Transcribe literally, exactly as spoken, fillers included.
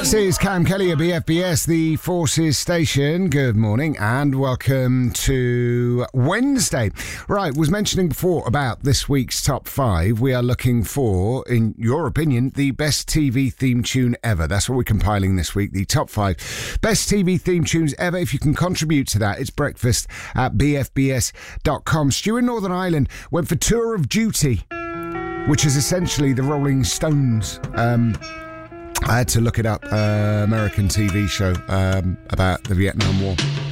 This is Cam Kelly at B F B S, the Forces Station. Good morning and welcome to Wednesday. Right, was mentioning before about this week's top five. We are looking for, in your opinion, the best T V theme tune ever. That's what we're compiling this week, the top five best T V theme tunes ever. If you can contribute to that, it's breakfast at b f b s dot com. Stu in Northern Ireland went for Tour of Duty, which is essentially the Rolling Stones. Um... I had to look it up, uh, American T V show um, about the Vietnam War.